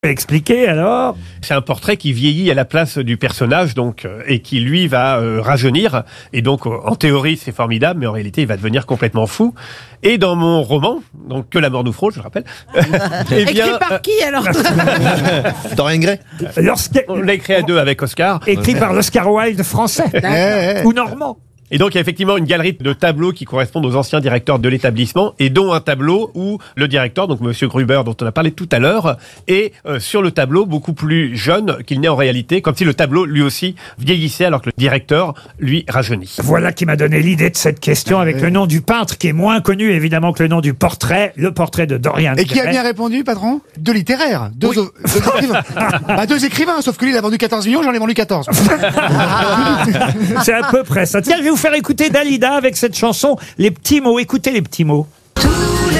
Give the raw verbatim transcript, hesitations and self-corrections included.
Expliquez alors. C'est un portrait qui vieillit à la place du personnage, donc, euh, et qui lui va euh, rajeunir. Et donc, euh, en théorie, c'est formidable, mais en réalité, il va devenir complètement fou. Et dans mon roman, donc Que la mort nous frôle, je rappelle. eh bien, écrit par qui alors? Dorian Gray. On l'a écrit à deux avec Oscar. Écrit par l'Oscar Wilde français. Ou normand. Et donc, il y a effectivement une galerie de tableaux qui correspondent aux anciens directeurs de l'établissement, et dont un tableau où le directeur, donc Monsieur Gruber, dont on a parlé tout à l'heure, est euh, sur le tableau beaucoup plus jeune qu'il n'est en réalité, comme si le tableau, lui aussi, vieillissait, alors que le directeur, lui, rajeunit. Voilà qui m'a donné l'idée de cette question, avec le nom du peintre, qui est moins connu, évidemment, que le nom du portrait, le portrait de Dorian Gray. Et qui a bien répondu, patron? Deux littéraires. Deux, oui. o- deux écrivains. Bah, deux écrivains, sauf que lui, il a vendu quatorze millions, j'en ai vendu quatorze. C'est à peu près ça. Tiens, je vais vous faire écouter Dalida avec cette chanson, Les petits mots. Écoutez les petits mots. Tout